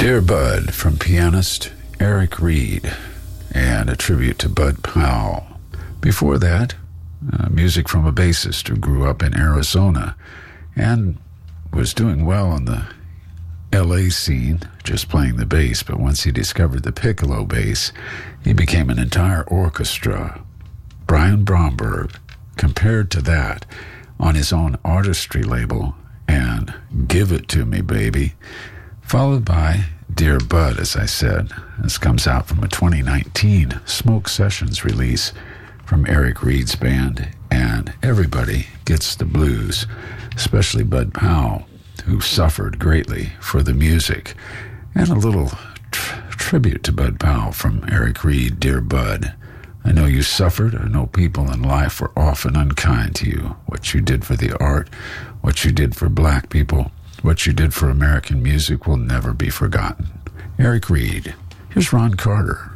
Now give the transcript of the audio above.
Dear Bud from pianist Eric Reed, and a tribute to Bud Powell. Before that, music from a bassist who grew up in Arizona and was doing well on the LA scene, just playing the bass, but once he discovered the piccolo bass, he became an entire orchestra. Brian Bromberg compared to that on his own artistry label and Give It To Me, Baby, followed by Dear Bud, as I said. This comes out from a 2019 Smoke Sessions release from Eric Reed's band, and everybody gets the blues, especially Bud Powell, who suffered greatly for the music. And a little tribute to Bud Powell from Eric Reed, Dear Bud. I know you suffered. I know people in life were often unkind to you. What you did for the art, what you did for black people, what you did for American music will never be forgotten. Eric Reed. Here's Ron Carter.